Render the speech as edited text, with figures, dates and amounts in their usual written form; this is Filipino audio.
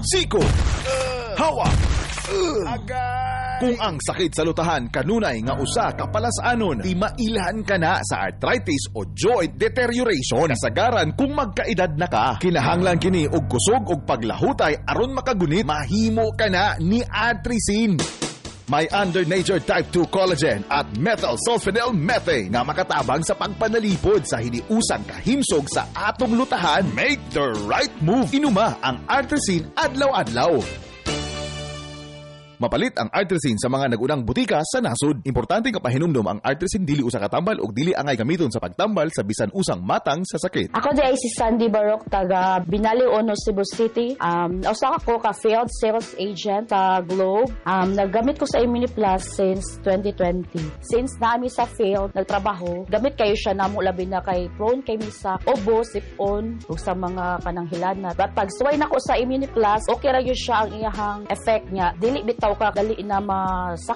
Siko, hawa, kung ang sakit sa lutahan kanunay nga usa ka palasanon, di mailhan ka na sa arthritis o joint deterioration. Kasagaran kung magkaedad na ka, kinahanglan kini og kusog og paglahutay aron makagunit, mahimo ka na ni Artrisin. May under nature type 2 collagen at methyl sulfonyl methane nga makatabang sa pagpanalipod sa hiniusang kahimsog sa atong lutahan. Make the right move. Inuma ang Artrisin adlaw-adlaw. Mapalit ang Artrisin sa mga nagunang butika sa nasod. Importante nga pahinumdom ang Artrisin dili usa ka tambal ug dili angay gamiton sa pagtambal sa bisan usang matang sa sakit. Ako di si Sandy Barok, taga Binali Uno, Cebu City. Usa ako ka field sales agent sa Globe. Naggamit ko sa Immuniplus since 2020. Since nami sa field nagtrabaho, gamit kayo siya namo labi na kay prone kay misa obo, sipon ug sa mga pananghilan na. But pag suway nako sa Immuniplus, okay ra gyud siya ang iyahang effect niya. Dili bitaw ka dali na